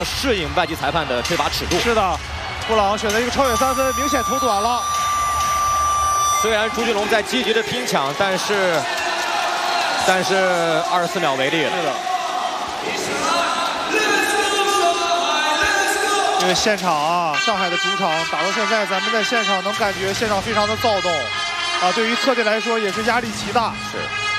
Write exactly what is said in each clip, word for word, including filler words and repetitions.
适应外籍裁判的吹罚尺度。 是的，布朗选择一个超远三分，明显投短了。 虽然朱俊龙在积极的拼抢，但是但是二十四秒违例了。 是的。因为现场啊，上海的主场打到现在，咱们在现场能感觉现场非常的躁动，啊，对于客队来说也是压力极大。 是。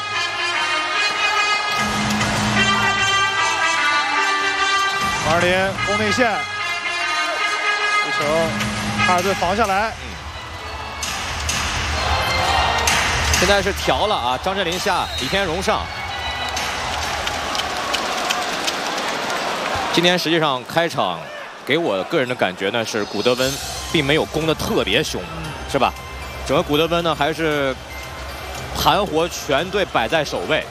马尔林攻内线，不行，哈尔顿防下来。 嗯。现在是调了啊，张镇麟下，李天荣上。今天实际上开场。 给我个人的感觉呢，是古德温并没有攻得特别凶，是吧？整个古德温呢还是盘活全队摆在首位。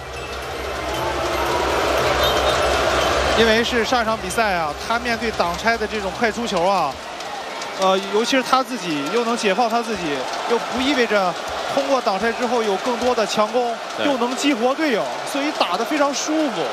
因为是上一场比赛啊，他面对挡拆的这种快出球啊，呃，尤其是他自己又能解放他自己，又不意味着通过挡拆之后有更多的强攻，又能激活队友，所以打得非常舒服。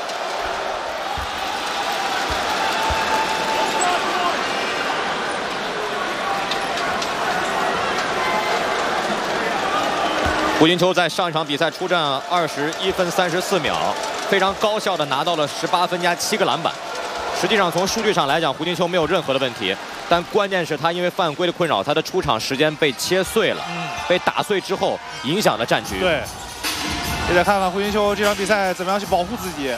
胡金秋在上一场比赛出战二十一分三十四秒，非常高效的拿到了十八分加七个篮板。实际上从数据上来讲，胡金秋没有任何的问题，但关键是他因为犯规的困扰，他的出场时间被切碎了，嗯、被打碎之后影响了战局。 对，也得看看胡金秋这场比赛怎么样去保护自己。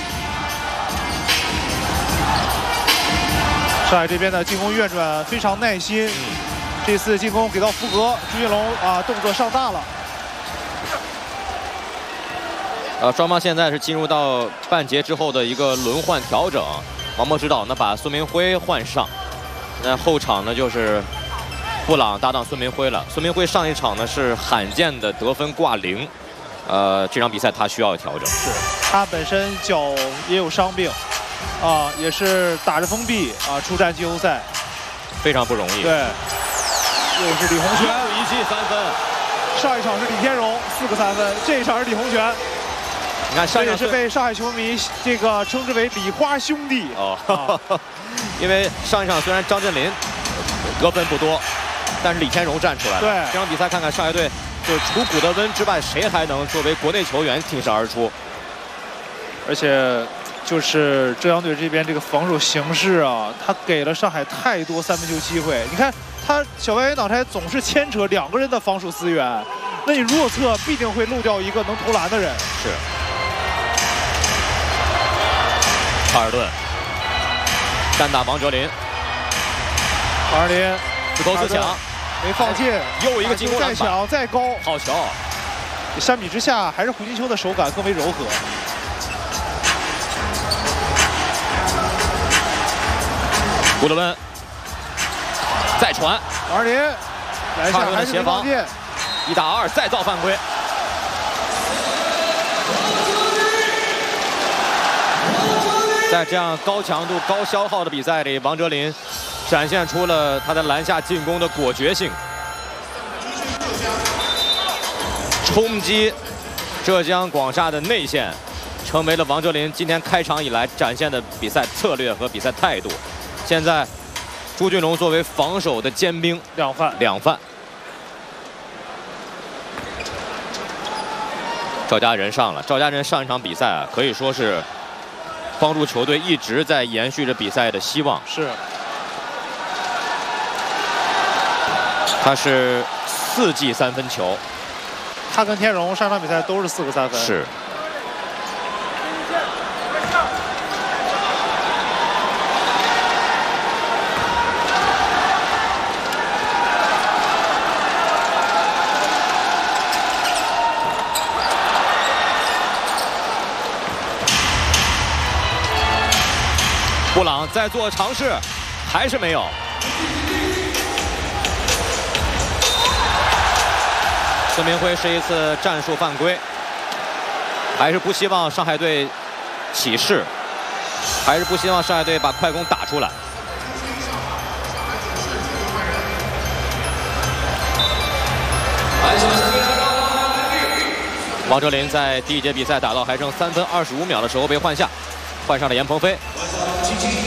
上海这边的进攻运转非常耐心，嗯、这次进攻给到福格，朱俊龙啊动作上大了。 呃，双方现在是进入到半节之后的一个轮换调整。王默指导呢把孙明辉换上，那后场呢就是布朗搭档孙明辉了。孙明辉上一场呢是罕见的得分挂零，呃，这场比赛他需要调整。 是，他本身脚也有伤病，啊，也是打着封闭啊出战季后赛， 非常不容易。 对，又是李洪权一记三分。 上一场是李天荣四个三分，这一场是李洪权。 你看，上这也是被上海球迷这个称之为“李花兄弟”哦， 啊、因为上一场虽然张镇麟得分不多，但是李天荣站出来了。 对， 这场比赛看看上海队，就除古德温之外，谁还能作为国内球员挺身而出？ 而且，就是浙江队这边这个防守形势啊，他给了上海太多三分球机会。你看，他小外援挡拆总是牵扯两个人的防守资源，那你弱侧必定会漏掉一个能投篮的人。 是。 哈尔顿单打王哲林， 王哲林自投自抢， 没放进， 又一个进攻篮板， 再抢再高， 好球！ 相比之下，还是胡金秋的手感更为柔和。 古德温再传， 王哲林来下还是没放进， 一打二再造犯规。 在这样高强度、高消耗的比赛里，王哲林展现出了他在篮下进攻的果决性，冲击浙江广厦的内线，成为了王哲林今天开场以来展现的比赛策略和比赛态度。现在，朱俊龙作为防守的尖兵， 两犯两犯。赵家仁上了，赵家仁上一场比赛啊，可以说是。 帮助球队一直在延续着比赛的希望。 是， 他是四记三分球， 他跟天荣上场比赛都是四个三分。 是。布朗在做尝试，还是没有。孙明辉是一次战术犯规，还是不希望上海队起势，还是不希望上海队把快攻打出来。王哲林在第一节比赛打到还剩三分二十五秒的时候被换下，换上了严鹏飞。